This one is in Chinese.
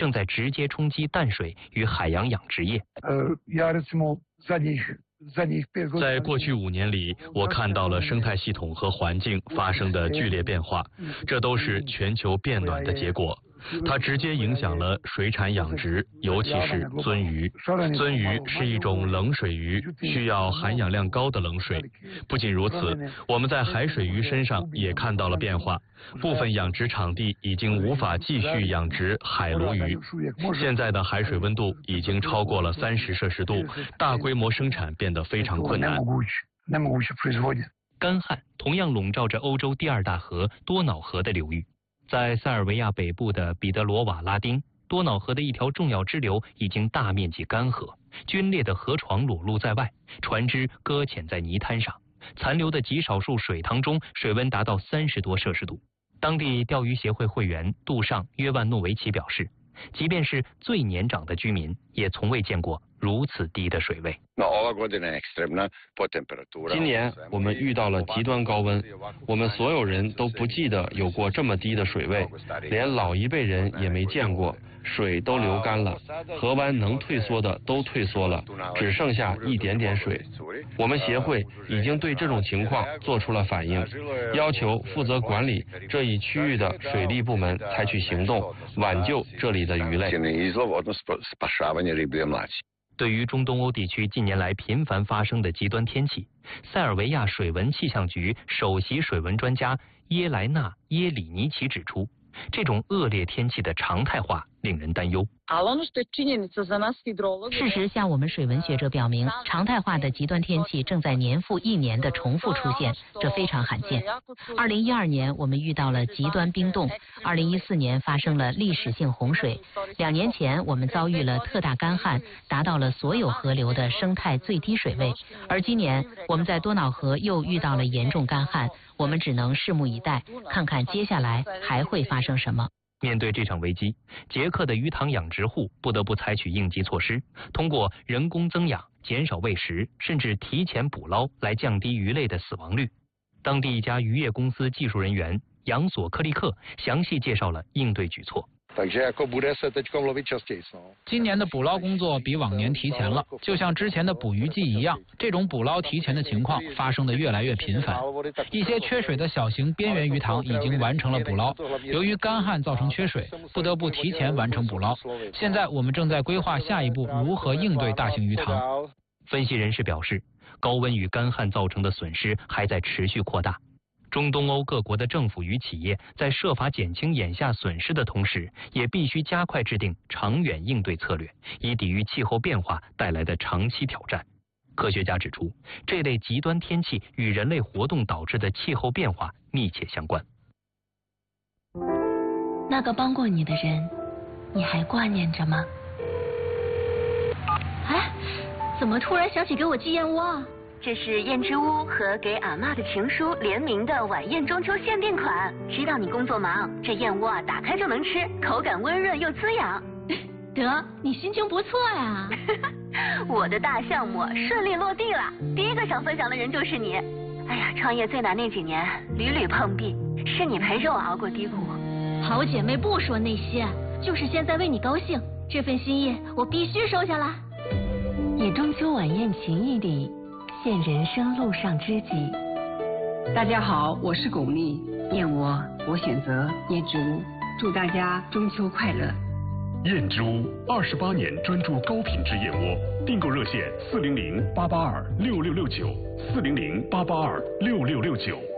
正在直接冲击淡水与海洋养殖业。 在过去5年里，我看到了生态系统和环境发生的剧烈变化，这都是全球变暖的结果。它直接影响了水产养殖，尤其是鳟鱼。鳟鱼是一种冷水鱼，需要含氧量高的冷水。不仅如此，我们在海水鱼身上也看到了变化，部分养殖场地已经无法继续养殖海鲈鱼。现在的海水温度已经超过了30摄氏度，大规模生产变得非常困难。 干旱同样笼罩着欧洲第2大河多瑙河的流域。在塞尔维亚北部的彼得罗瓦拉丁，多瑙河的一条重要支流已经大面积干涸，龟裂的河床裸露在外，船只搁浅在泥滩上，残留的极少数水塘中水温达到30多摄氏度。当地钓鱼协会会员杜尚约万诺维奇表示，即便是最年长的居民，也从未见过如此低的水位。 今年我们遇到了极端高温，我们所有人都不记得有过这么低的水位，连老一辈人也没见过，水都流干了，河湾能退缩的都退缩了，只剩下一点点水。我们协会已经对这种情况做出了反应，要求负责管理这一区域的水利部门采取行动，挽救这里的鱼类。 对于中东欧地区近年来频繁发生的极端天气，塞尔维亚水文气象局首席水文专家耶莱纳·耶里尼奇指出，这种恶劣天气的常态化令人担忧。 事实向我们水文学者表明，常态化的极端天气正在年复一年的重复出现，这非常罕见。2012年我们遇到了极端冰冻，2014年发生了历史性洪水，2年前我们遭遇了特大干旱，达到了所有河流的生态最低水位，而今年我们在多瑙河又遇到了严重干旱，我们只能拭目以待，看看接下来还会发生什么。 面对这场危机，捷克的鱼塘养殖户不得不采取应急措施，通过人工增养、减少喂食，甚至提前捕捞来降低鱼类的死亡率。当地一家渔业公司技术人员杨索克利克详细介绍了应对举措。 今年的捕捞工作比往年提前了，就像之前的捕鱼季一样，这种捕捞提前的情况发生的越来越频繁。一些缺水的小型边缘鱼塘已经完成了捕捞，由于干旱造成缺水，不得不提前完成捕捞。现在我们正在规划下一步如何应对大型鱼塘。 分析人士表示，高温与干旱造成的损失还在持续扩大。中东欧各国的政府与企业在设法减轻眼下损失的同时，也必须加快制定长远应对策略，以抵御气候变化带来的长期挑战。科学家指出，这类极端天气与人类活动导致的气候变化密切相关。 那个帮过你的人，你还挂念着吗？哎，怎么突然想起给我寄燕窝啊？ 这是燕之屋和给阿嬷的情书联名的晚宴中秋限定款。知道你工作忙，这燕窝啊打开就能吃，口感温润又滋养。 得，你心情不错呀。 我的大项目顺利落地了，第一个想分享的人就是你。哎呀，创业最难那几年，屡屡碰壁，是你陪着我熬过低谷。 好姐妹不说那些，就是现在为你高兴，这份心意我必须收下啦。 以中秋晚宴情谊里，现人生路上知己。 大家好，我是巩俐，燕窝我选择燕之屋，祝大家中秋快乐。 燕之屋28年专注高品质燕窝，订购热线400-882-6669，400-882-6669。